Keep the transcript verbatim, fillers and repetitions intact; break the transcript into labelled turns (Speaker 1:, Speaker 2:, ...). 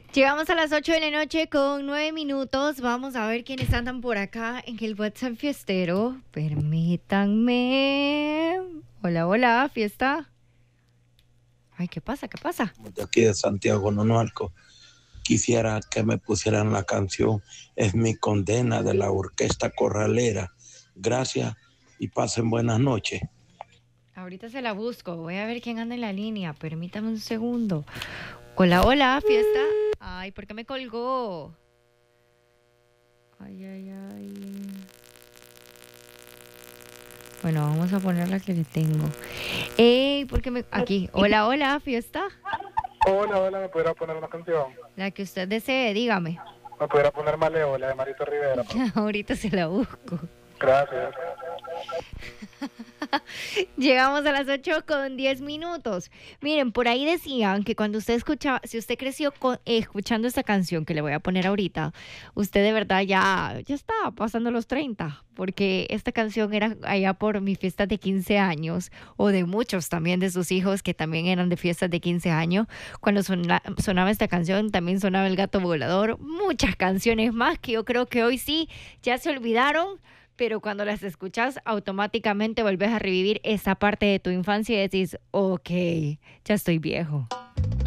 Speaker 1: Llegamos a las ocho de la noche con nueve minutos. Vamos a ver quiénes andan por acá en el WhatsApp fiestero. Permítanme. Hola, hola, fiesta. Ay, ¿qué pasa? ¿Qué pasa?
Speaker 2: De aquí de Santiago Nonualco, quisiera que me pusieran la canción Es mi condena de la Orquesta Corralera. Gracias y pasen buenas noches.
Speaker 1: Ahorita se la busco. Voy a ver quién anda en la línea. Permítame un segundo. Hola, hola, fiesta. Ay, ¿por qué me colgó? Ay, ay, ay. Bueno, vamos a poner la que le tengo. Ey, ¿por qué me...? Aquí. Hola, hola, fiesta.
Speaker 3: Hola, hola, ¿me pudiera poner una canción?
Speaker 1: La que usted desee, dígame.
Speaker 3: ¿Me pudiera poner Maleola de Marito Rivera?
Speaker 1: Ahorita se la busco.
Speaker 3: Gracias.
Speaker 1: Llegamos a las ocho con diez minutos. Miren, por ahí decían que cuando usted escuchaba, si usted creció con- eh, escuchando esta canción que le voy a poner ahorita, usted de verdad ya, ya está pasando los treinta, porque esta canción era allá por mi fiesta de quince años, o de muchos también de sus hijos que también eran de fiestas de quince años. Cuando sona- sonaba esta canción, también sonaba El Gato Volador, muchas canciones más que yo creo que hoy sí ya se olvidaron, pero cuando las escuchas automáticamente vuelves a revivir esa parte de tu infancia y decís, ok, ya estoy viejo.